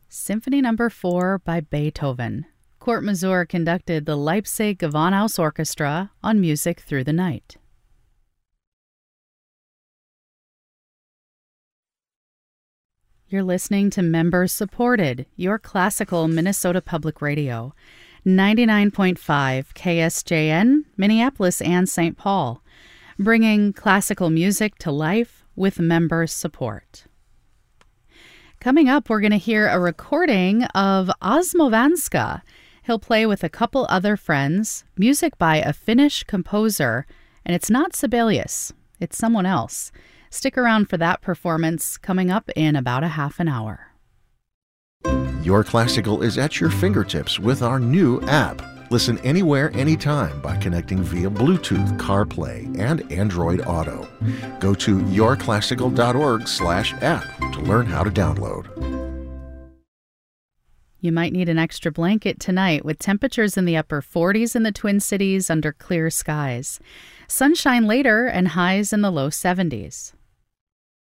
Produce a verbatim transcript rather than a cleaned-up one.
Symphony Number four by Beethoven. Kurt Masur conducted the Leipzig Gewandhaus Orchestra on Music Through the Night. You're listening to member-supported, your classical Minnesota Public Radio, ninety-nine point five K S J N, Minneapolis and Saint Paul, bringing classical music to life with member support. Coming up, we're going to hear a recording of Osmo Vanska. He'll play with a couple other friends, music by a Finnish composer, and it's not Sibelius, it's someone else. Stick around for that performance coming up in about a half an hour. Your Classical is at your fingertips with our new app. Listen anywhere, anytime by connecting via Bluetooth, CarPlay, and Android Auto. Go to yourclassical.org slash app to learn how to download. You might need an extra blanket tonight with temperatures in the upper forties in the Twin Cities under clear skies. Sunshine later and highs in the low seventies.